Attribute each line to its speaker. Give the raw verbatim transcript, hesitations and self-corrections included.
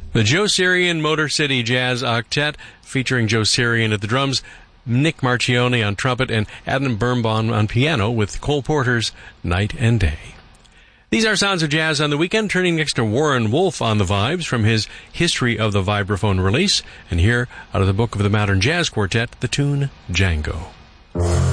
Speaker 1: The Joe Sirian Motor City Jazz Octet, featuring Joe Sirian at the drums, Nick Marchione on trumpet, and Adam Birnbaum on piano, with Cole Porter's Night and Day. These are Sounds of Jazz on the Weekend, turning next to Warren Wolf on the vibes from his History of the Vibraphone release, and here, out of the Book of the Modern Jazz Quartet, the tune Django.